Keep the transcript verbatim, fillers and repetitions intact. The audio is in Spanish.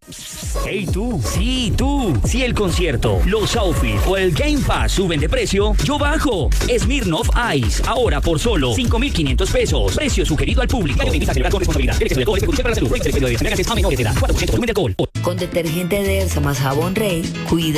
Hey tú, sí tú, si el concierto, los outfits o el Game Pass suben de precio, yo bajo. Smirnoff Ice, ahora por solo cinco mil quinientos pesos. Precio sugerido al público. Invita a celebrar con responsabilidad. El exceso de alcohol es perjudicial para la salud. Prohíbe el exceso de bebidas embriagantes a menores de edad. cuatro por ciento volumen de alcohol. Con detergente Dersa más jabón Rey, cuida